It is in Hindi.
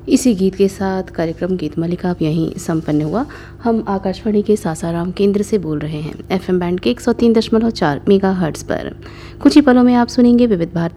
इसी गीत के साथ कार्यक्रम गीत मालिका अब यहीं संपन्न हुआ। हम आकाशवाणी के सासाराम केंद्र से बोल रहे हैं, FM बैंड के 103.4 मेगाहर्ट्ज़ पर। कुछ ही पलों में आप सुनेंगे विविध भारती